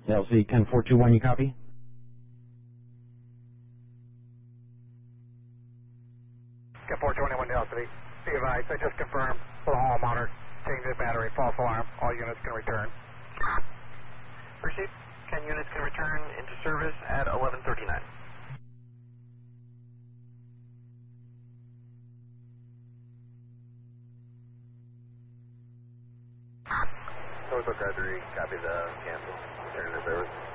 LC 10421, you copy? Got 421 to LCD. Be advised, I just confirmed for the hall monitor, change the battery, false alarm, all units can return. Received. 10 units can return into service at 11:39. Total Treasury, copy the cancel. Return to service.